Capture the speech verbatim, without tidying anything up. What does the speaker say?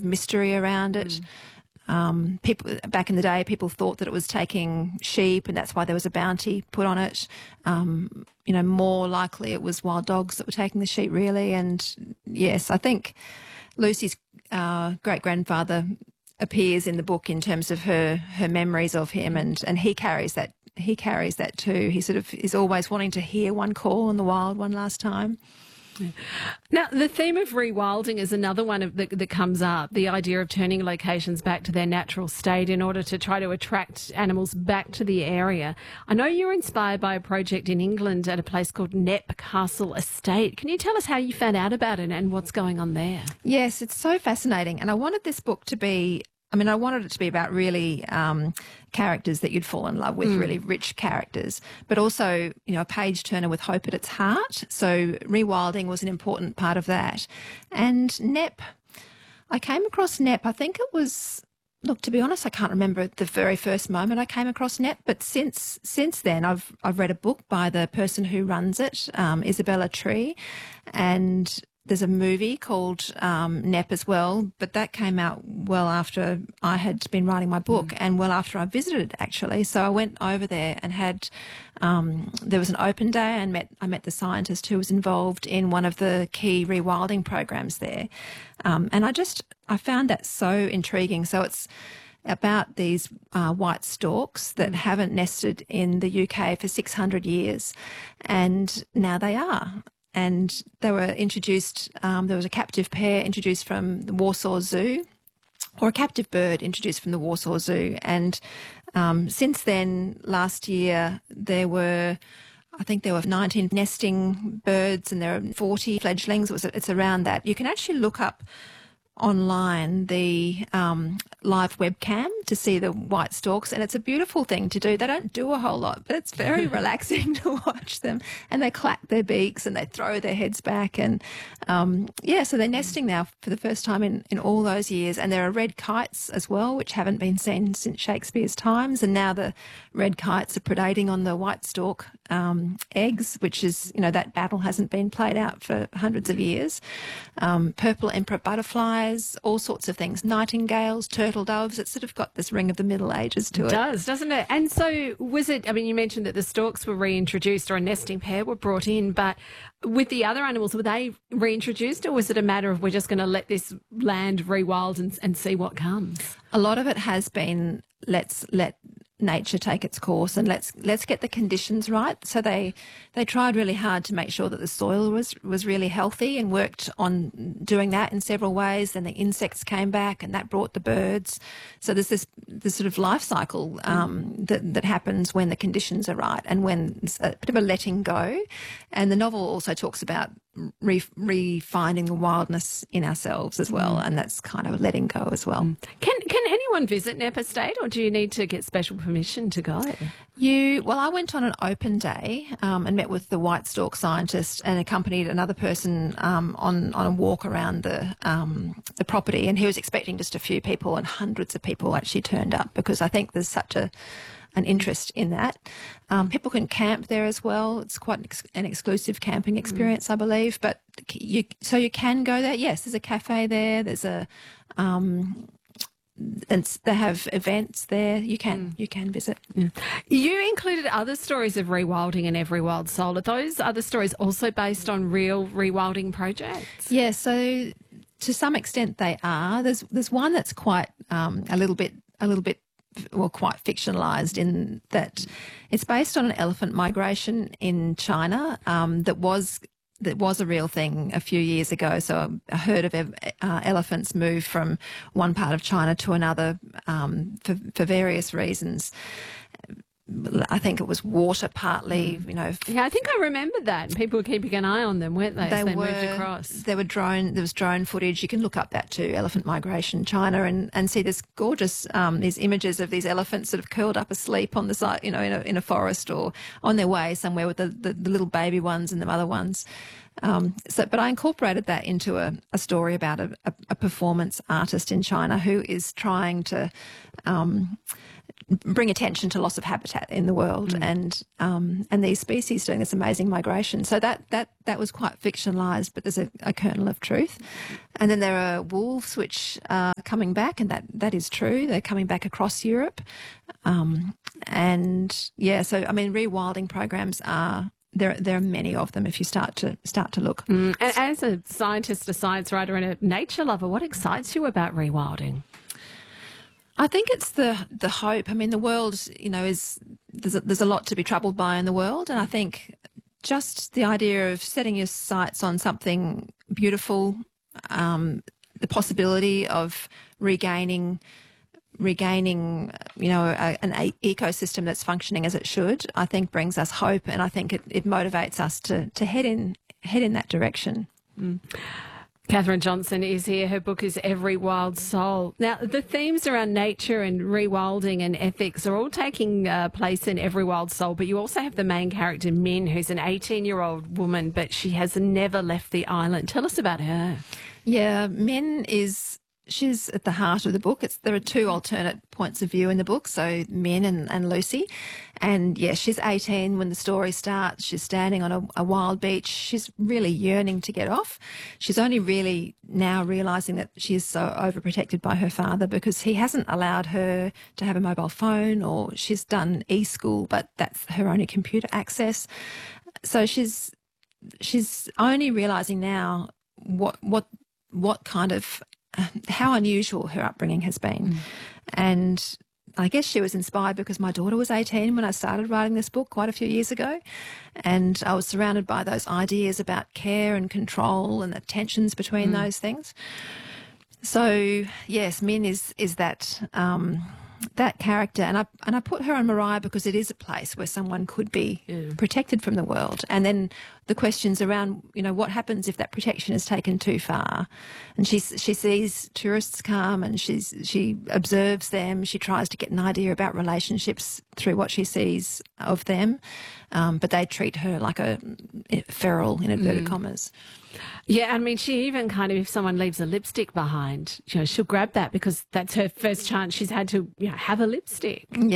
mystery around it. Mm. Um, people back in the day, people thought that it was taking sheep, and that's why there was a bounty put on it. Um, you know, more likely it was wild dogs that were taking the sheep, really. And yes, I think Lucy's uh, great grandfather appears in the book in terms of her her memories of him, and and he carries that he carries that too. He sort of is always wanting to hear one call in the wild one last time. Now, the theme of rewilding is another one of the, that comes up, the idea of turning locations back to their natural state in order to try to attract animals back to the area. I know you're inspired by a project in England at a place called Knepp Castle Estate. Can you tell us how you found out about it and what's going on there? Yes, it's so fascinating. And I wanted this book to be, I mean, I wanted it to be about really um, characters that you'd fall in love with, mm. really rich characters, but also, you know, a page turner with hope at its heart. So rewilding was an important part of that. And Knepp, I came across Knepp, I think it was, look, to be honest, I can't remember the very first moment I came across Knepp, but since since then I've I've read a book by the person who runs it, um, Isabella Tree, and there's a movie called um, Knepp as well, but that came out well after I had been writing my book mm. and well after I visited, actually. So I went over there and had, um, there was an open day, and met I met the scientist who was involved in one of the key rewilding programs there. Um, and I just, I found that so intriguing. So it's about these uh, white storks that mm. haven't nested in the U K for six hundred years, and now they are. And they were introduced, um, there was a captive pair introduced from the Warsaw Zoo, or a captive bird introduced from the Warsaw Zoo. And um, since then, last year, there were, I think there were nineteen nesting birds, and there are forty fledglings. It was, it's around that. You can actually look up online the um, live webcam to see the white storks, and it's a beautiful thing to do. They don't do a whole lot, but it's very relaxing to watch them, and they clack their beaks and they throw their heads back, and um, yeah, so they're nesting now for the first time in, in all those years. And there are red kites as well, which haven't been seen since Shakespeare's times, and now the red kites are predating on the white stork um, eggs, which is, you know, that battle hasn't been played out for hundreds of years. Um, purple emperor butterflies, all sorts of things, nightingales, turtle doves. It's sort of got this ring of the Middle Ages to it. It does, doesn't it? And so was it, I mean, you mentioned that the storks were reintroduced, or a nesting pair were brought in, but with the other animals, were they reintroduced, or was it a matter of we're just going to let this land rewild and, and see what comes? A lot of it has been let's let nature take its course, and let's let's get the conditions right. So they they tried really hard to make sure that the soil was was really healthy, and worked on doing that in several ways. Then the insects came back, and that brought the birds. So there's this this sort of life cycle um, that that happens when the conditions are right, and when it's a bit of a letting go. And the novel also talks about re refining the wildness in ourselves as well, and that's kind of letting go as well. Can can anyone visit Knepp Estate, or do you need to get special permission to go? You well, I went on an open day um, and met with the white stork scientist, and accompanied another person um, on on a walk around the um, the property. And he was expecting just a few people, and hundreds of people actually turned up, because I think there's such a an interest in that. Um, people can camp there as well. It's quite an, ex an exclusive camping experience, mm. I believe. But you, so you can go there. Yes, there's a cafe there. There's a, um, and they have events there. You can mm. you can visit. Yeah. You included other stories of rewilding in Every Wild Soul. Are those other stories also based on real rewilding projects? Yeah. So to some extent they are. There's there's one that's quite um, a little bit a little bit. well, quite fictionalised, in that it's based on an elephant migration in China um, that was that was a real thing a few years ago. So a herd of uh, elephants moved from one part of China to another um, for, for various reasons. I think it was water partly, you know. Yeah, I think I remember that. People were keeping an eye on them, weren't they, they as they were, moved across? There were drone, there was drone footage. You can look up that too, elephant migration China, and, and see this gorgeous, um, these images of these elephants sort of curled up asleep on the side, you know, in a, in a forest, or on their way somewhere with the, the, the little baby ones and the mother ones. Um, so, but I incorporated that into a, a story about a, a, a performance artist in China who is trying to um, bring attention to loss of habitat in the world mm. and um, and these species doing this amazing migration. So that that that was quite fictionalised, but there's a, a kernel of truth. And then there are wolves which are coming back, and that, that is true. They're coming back across Europe. Um, and yeah, so I mean, rewilding programs are. There, there are many of them if you start to start to look. Mm. And as a scientist, a science writer, and a nature lover, what excites you about rewilding? I think it's the the hope. I mean, the world, you know, is there's a, there's a lot to be troubled by in the world, and I think just the idea of setting your sights on something beautiful, um, the possibility of regaining. regaining, you know, a, an a- ecosystem that's functioning as it should, I think brings us hope, and I think it, it motivates us to to head in head in that direction. Mm. Katherine Johnson is here. Her book is Every Wild Soul. Now, the themes around nature and rewilding and ethics are all taking uh, place in Every Wild Soul, but you also have the main character, Min, who's an eighteen-year-old woman, but she has never left the island. Tell us about her. Yeah, Min is... She's at the heart of the book. It's, there are two alternate points of view in the book, so Min and, and Lucy. And, yeah, she's eighteen when the story starts. She's standing on a, a wild beach. She's really yearning to get off. She's only really now realising that she is so overprotected by her father because he hasn't allowed her to have a mobile phone, or she's done e-school, but that's her only computer access. So she's she's only realising now what what what kind of... how unusual her upbringing has been. Mm. And I guess she was inspired because my daughter was eighteen when I started writing this book quite a few years ago. And I was surrounded by those ideas about care and control and the tensions between mm. those things. So, yes, Min is is that um, that character. And I, and I put her on Mariah because it is a place where someone could be yeah. protected from the world. And then the questions around, you know, what happens if that protection is taken too far? And she she sees tourists come and she's she observes them. She tries to get an idea about relationships through what she sees of them, um, but they treat her like a feral, in inverted mm. commas. Yeah, I mean, she even kind of, if someone leaves a lipstick behind, you know, she'll grab that because that's her first chance she's had to, you know, have a lipstick. Yeah.